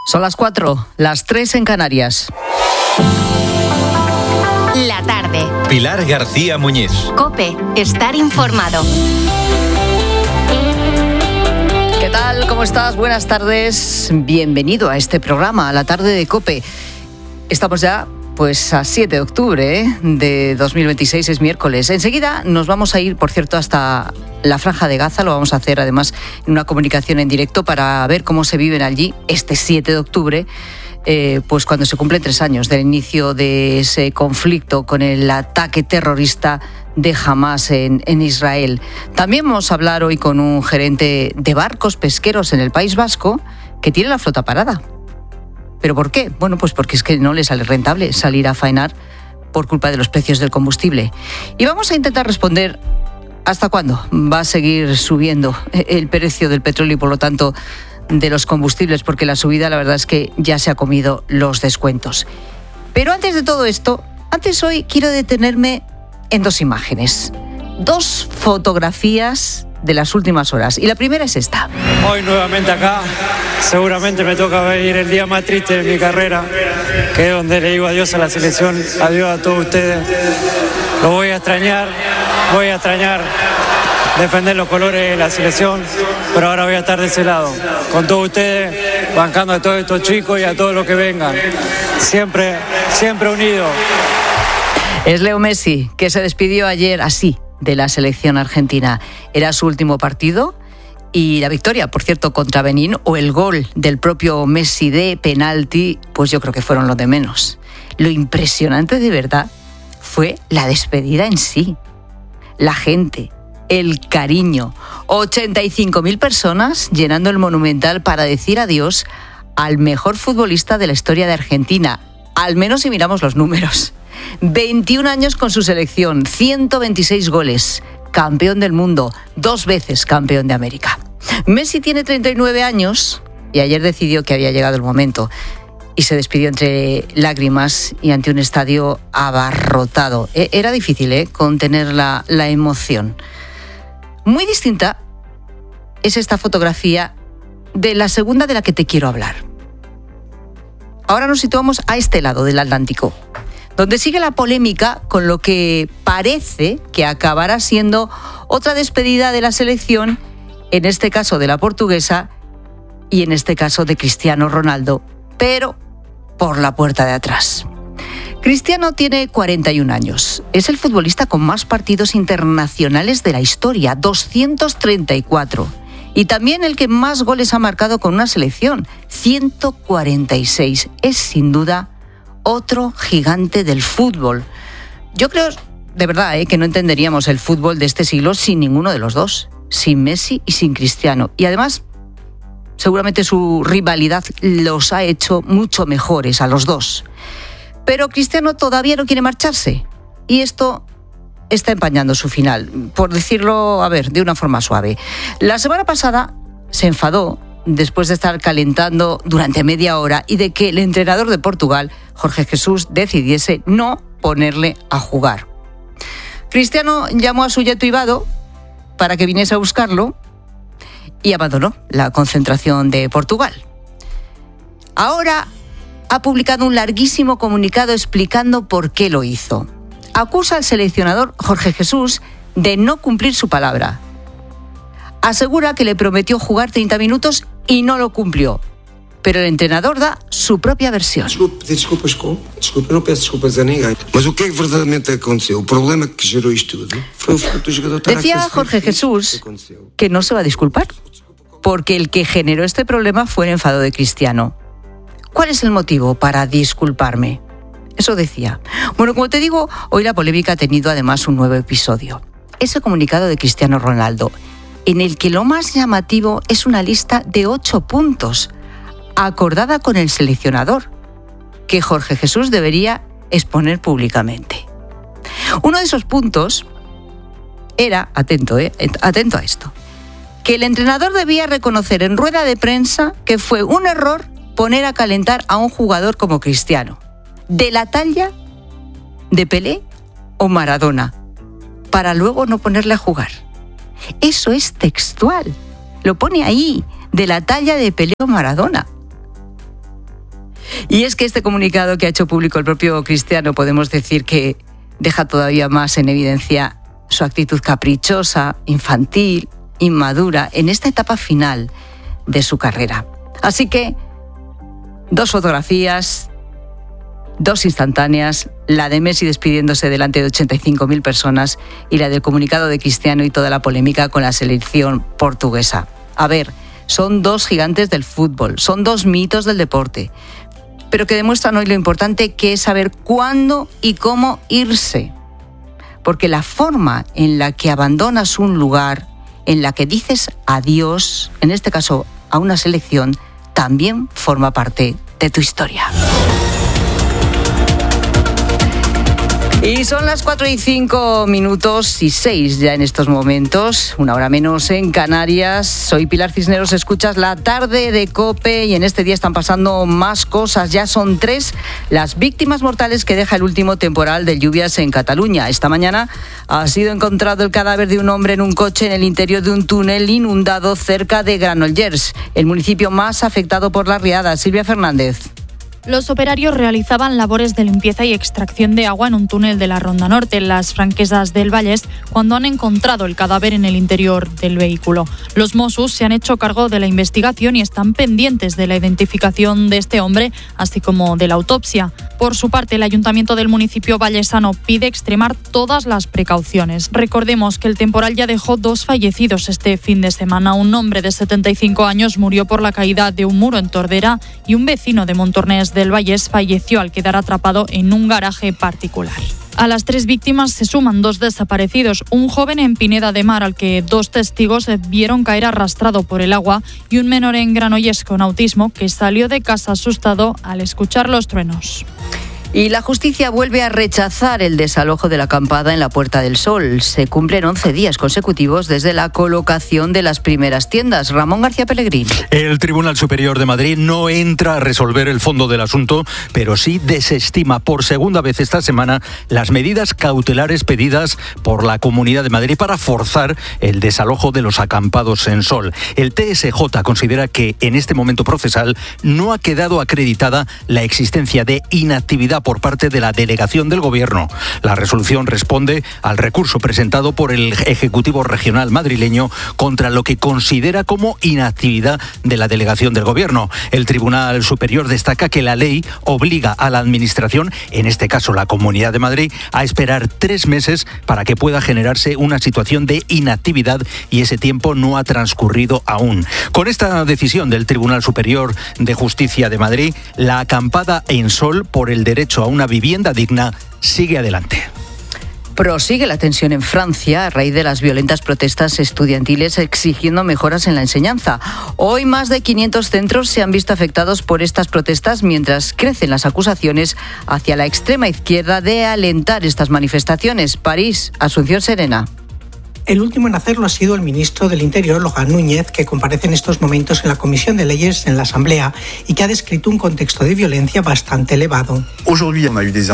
Son las 4, las 3 en Canarias. La tarde. Pilar García Muñiz. COPE. Estar informado. ¿Qué tal? ¿Cómo estás? Buenas tardes. Bienvenido a este programa, a la tarde de COPE. Estamos ya pues a 7 de octubre de 2026, es miércoles. Enseguida nos vamos a ir, por cierto, hasta la Franja de Gaza. Lo vamos a hacer además en una comunicación en directo para ver cómo se viven allí este 7 de octubre, pues cuando se cumplen 3 años del inicio de ese conflicto con el ataque terrorista de Hamás en Israel. También vamos a hablar hoy con un gerente de barcos pesqueros en el País Vasco que tiene la flota parada. ¿Pero por qué? Bueno, pues porque es que no le sale rentable salir a faenar por culpa de los precios del combustible. Y vamos a intentar responder hasta cuándo va a seguir subiendo el precio del petróleo y, por lo tanto, de los combustibles, porque la subida, la verdad es que ya se ha comido los descuentos. Pero antes de todo esto, hoy quiero detenerme en 2 imágenes, 2 fotografías de las últimas horas. Y la primera es esta. Hoy nuevamente acá, seguramente me toca vivir el día más triste de mi carrera, que es donde le digo adiós a la selección, adiós a todos ustedes. Lo voy a extrañar defender los colores de la selección, pero ahora voy a estar de ese lado, con todos ustedes, bancando a todos estos chicos y a todos los que vengan. Siempre unidos. Es Leo Messi, que se despidió ayer así de la selección argentina. Era su último partido y la victoria, por cierto, contra Benín, o el gol del propio Messi de penalti, pues yo creo que fueron lo de menos. Lo impresionante de verdad fue la despedida en sí. La gente, el cariño. 85.000 personas llenando el Monumental para decir adiós al mejor futbolista de la historia de Argentina, al menos si miramos los números. 21 años con su selección, 126 goles, campeón del mundo, 2 veces campeón de América. Messi tiene 39 años y ayer decidió que había llegado el momento y se despidió entre lágrimas y ante un estadio abarrotado. Era difícil contener la emoción. Muy distinta es esta fotografía de la segunda de la que te quiero hablar. Ahora nos situamos a este lado del Atlántico, donde sigue la polémica con lo que parece que acabará siendo otra despedida de la selección, en este caso de la portuguesa y en este caso de Cristiano Ronaldo, pero por la puerta de atrás. Cristiano tiene 41 años. Es el futbolista con más partidos internacionales de la historia, 234. Y también el que más goles ha marcado con una selección, 146. Es sin duda otro gigante del fútbol. Yo creo, de verdad, que no entenderíamos el fútbol de este siglo sin ninguno de los dos, sin Messi y sin Cristiano. Y además, seguramente su rivalidad los ha hecho mucho mejores a los dos. Pero Cristiano todavía no quiere marcharse. Y esto está empañando su final, por decirlo, de una forma suave. La semana pasada se enfadó después de estar calentando durante media hora y de que el entrenador de Portugal, Jorge Jesús, decidiese no ponerle a jugar. Cristiano llamó a su yeto Ibado para que viniese a buscarlo y abandonó la concentración de Portugal. Ahora ha publicado un larguísimo comunicado explicando por qué lo hizo. Acusa al seleccionador Jorge Jesús de no cumplir su palabra. Asegura que le prometió jugar 30 minutos y no lo cumplió. Pero el entrenador da su propia versión. Desculpa, não peço desculpas a ninguém. Mas o que verdadeiramente aconteceu? O problema que gerou isto tudo foi o facto do jogador estar a Decía Jorge Jesús que no se va a disculpar, porque el que generó este problema fue el enfado de Cristiano. ¿Cuál es el motivo para disculparme? Eso decía. Bueno, como te digo, hoy la polémica ha tenido además un nuevo episodio. Ese comunicado de Cristiano Ronaldo, en el que lo más llamativo es una lista de 8 puntos, acordada con el seleccionador, que Jorge Jesús debería exponer públicamente. Uno de esos puntos era, atento a esto, que el entrenador debía reconocer en rueda de prensa que fue un error poner a calentar a un jugador como Cristiano, de la talla de Pelé o Maradona, para luego no ponerle a jugar. Eso es textual, lo pone ahí, de la talla de Pelé o Maradona. Y es que este comunicado que ha hecho público el propio Cristiano, podemos decir que deja todavía más en evidencia su actitud caprichosa, infantil, inmadura, en esta etapa final de su carrera. Así que, 2 fotografías, 2 instantáneas, la de Messi despidiéndose delante de 85.000 personas y la del comunicado de Cristiano y toda la polémica con la selección portuguesa. A ver, son 2 gigantes del fútbol, son 2 mitos del deporte, pero que demuestran hoy lo importante que es saber cuándo y cómo irse. Porque la forma en la que abandonas un lugar, en la que dices adiós, en este caso a una selección, también forma parte de tu historia. Y son las 4:05 y 6 ya en estos momentos, 1 hora menos en Canarias. Soy Pilar Cisneros, escuchas La Tarde de COPE y en este día están pasando más cosas. Ya son 3 las víctimas mortales que deja el último temporal de lluvias en Cataluña. Esta mañana ha sido encontrado el cadáver de un hombre en un coche en el interior de un túnel inundado cerca de Granollers, el municipio más afectado por las riadas. Silvia Fernández. Los operarios realizaban labores de limpieza y extracción de agua en un túnel de la Ronda Norte, en las Franquesas del Vallès, cuando han encontrado el cadáver en el interior del vehículo. Los Mossos se han hecho cargo de la investigación y están pendientes de la identificación de este hombre, así como de la autopsia. Por su parte, el Ayuntamiento del municipio vallesano pide extremar todas las precauciones. Recordemos que el temporal ya dejó 2 fallecidos este fin de semana. Un hombre de 75 años murió por la caída de un muro en Tordera y un vecino de Montornès del Vallès falleció al quedar atrapado en un garaje particular. A las 3 víctimas se suman 2 desaparecidos, un joven en Pineda de Mar al que 2 testigos vieron caer arrastrado por el agua y un menor en Granollers con autismo que salió de casa asustado al escuchar los truenos. Y la justicia vuelve a rechazar el desalojo de la acampada en la Puerta del Sol. Se cumplen 11 días consecutivos desde la colocación de las primeras tiendas. Ramón García Pellegrín. El Tribunal Superior de Madrid no entra a resolver el fondo del asunto, pero sí desestima por segunda vez esta semana las medidas cautelares pedidas por la Comunidad de Madrid para forzar el desalojo de los acampados en Sol. El TSJ considera que en este momento procesal no ha quedado acreditada la existencia de inactividad por parte de la delegación del Gobierno. La resolución responde al recurso presentado por el Ejecutivo Regional madrileño contra lo que considera como inactividad de la delegación del Gobierno. El Tribunal Superior destaca que la ley obliga a la Administración, en este caso la Comunidad de Madrid, a esperar 3 meses para que pueda generarse una situación de inactividad y ese tiempo no ha transcurrido aún. Con esta decisión del Tribunal Superior de Justicia de Madrid, la acampada en Sol por el derecho a una vivienda digna sigue adelante. Prosigue la tensión en Francia a raíz de las violentas protestas estudiantiles exigiendo mejoras en la enseñanza. Hoy más de 500 centros se han visto afectados por estas protestas mientras crecen las acusaciones hacia la extrema izquierda de alentar estas manifestaciones. París, Asunción Serena. El último en hacerlo ha sido el ministro del Interior, Logan Núñez, que comparece en estos momentos en la Comisión de Leyes en la Asamblea y que ha descrito un contexto de violencia bastante elevado. Hoy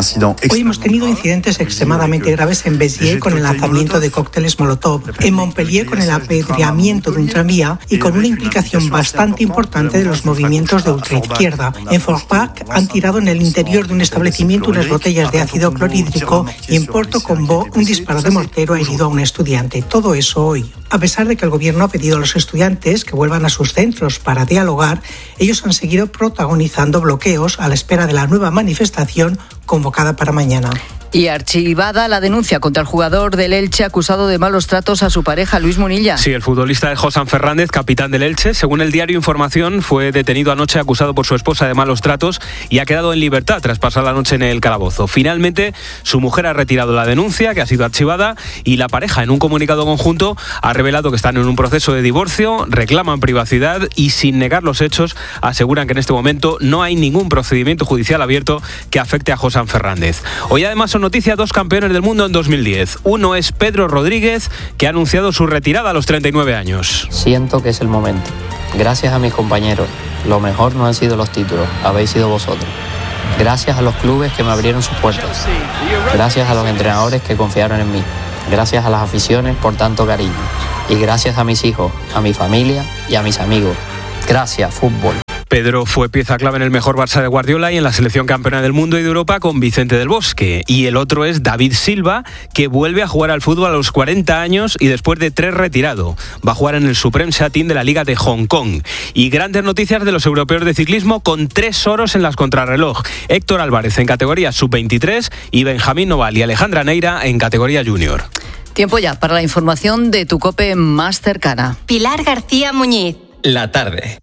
hemos tenido incidentes extremadamente graves en Béziers con el lanzamiento de cócteles Molotov, en Montpellier con el apedreamiento de un tranvía y con una implicación bastante importante de los movimientos de ultraizquierda. En Forbach han tirado en el interior de un establecimiento unas botellas de ácido clorhídrico y en Porto Combo un disparo de mortero ha herido a un estudiante. Todo eso hoy. A pesar de que el Gobierno ha pedido a los estudiantes que vuelvan a sus centros para dialogar, ellos han seguido protagonizando bloqueos a la espera de la nueva manifestación convocada para mañana. Y archivada la denuncia contra el jugador del Elche acusado de malos tratos a su pareja, Luis Munilla. Sí, el futbolista de Josan Fernández, capitán del Elche, según el diario Información, fue detenido anoche acusado por su esposa de malos tratos y ha quedado en libertad tras pasar la noche en el calabozo. Finalmente, su mujer ha retirado la denuncia, que ha sido archivada, y la pareja, en un comunicado conjunto, ha revelado que están en un proceso de divorcio, reclaman privacidad y, sin negar los hechos, aseguran que en este momento no hay ningún procedimiento judicial abierto que afecte a Josan Fernández. Hoy además noticia 2 campeones del mundo en 2010. Uno es Pedro Rodríguez, que ha anunciado su retirada a los 39 años. Siento que es el momento. Gracias a mis compañeros. Lo mejor no han sido los títulos, habéis sido vosotros. Gracias a los clubes que me abrieron sus puertas. Gracias a los entrenadores que confiaron en mí. Gracias a las aficiones por tanto cariño. Y gracias a mis hijos, a mi familia y a mis amigos. Gracias, fútbol. Pedro fue pieza clave en el mejor Barça de Guardiola y en la selección campeona del mundo y de Europa con Vicente del Bosque. Y el otro es David Silva, que vuelve a jugar al fútbol a los 40 años y después de 3 retirado. Va a jugar en el Supreme Team de la Liga de Hong Kong. Y grandes noticias de los europeos de ciclismo con 3 oros en las contrarreloj. Héctor Álvarez en categoría sub-23 y Benjamín Noval y Alejandra Neira en categoría junior. Tiempo ya para la información de tu COPE más cercana. Pilar García Muñiz. La tarde.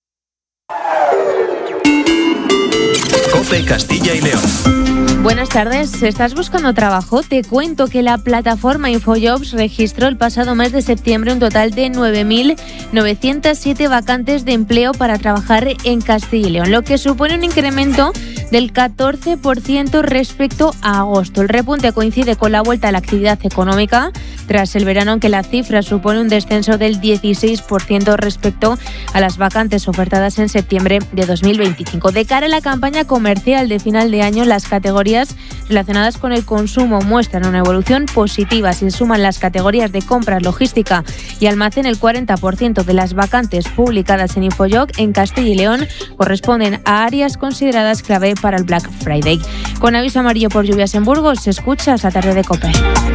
COPE Castilla y León. Buenas tardes. ¿Estás buscando trabajo? Te cuento que la plataforma Infojobs registró el pasado mes de septiembre un total de 9.907 vacantes de empleo para trabajar en Castilla y León, lo que supone un incremento del 14% respecto a agosto. El repunte coincide con la vuelta a la actividad económica tras el verano, aunque la cifra supone un descenso del 16% respecto a las vacantes ofertadas en septiembre de 2025. De cara a la campaña comercial de final de año, las categorías relacionadas con el consumo muestran una evolución positiva. Se suman las categorías de compras, logística y almacén. El 40% de las vacantes publicadas en Infojob en Castilla y León corresponden a áreas consideradas clave para el Black Friday. Con aviso amarillo por lluvias en Burgos, se escucha esta tarde de COPE.